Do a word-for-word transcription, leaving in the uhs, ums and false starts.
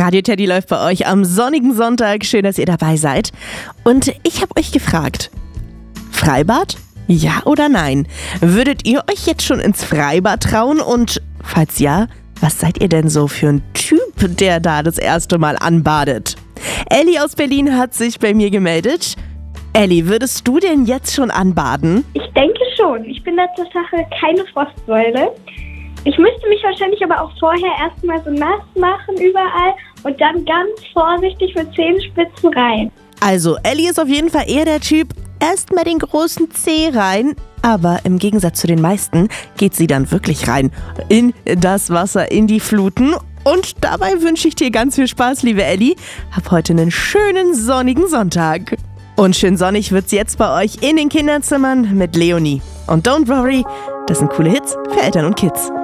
Radio Teddy läuft bei euch am sonnigen Sonntag. Schön, dass ihr dabei seid. Und ich habe euch gefragt, Freibad? Ja oder nein? Würdet ihr euch jetzt schon ins Freibad trauen? Und falls ja, was seid ihr denn so für ein Typ, der da das erste Mal anbadet? Elli aus Berlin hat sich bei mir gemeldet. Elli, würdest du denn jetzt schon anbaden? Ich denke schon. Ich bin da zur Sache keine Frostbeule. Ich müsste mich wahrscheinlich aber auch vorher erstmal so nass machen überall und dann ganz vorsichtig mit Zehenspitzen rein. Also, Elli ist auf jeden Fall eher der Typ, erstmal den großen Zeh rein. Aber im Gegensatz zu den meisten geht sie dann wirklich rein in das Wasser, in die Fluten. Und dabei wünsche ich dir ganz viel Spaß, liebe Elli. Hab heute einen schönen sonnigen Sonntag. Und schön sonnig wird's jetzt bei euch in den Kinderzimmern mit Leonie. Und don't worry, das sind coole Hits für Eltern und Kids.